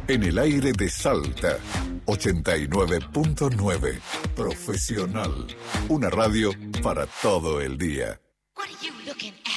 En el aire de Salta, 89.9. Profesional. Una radio para todo el día. What are you looking at?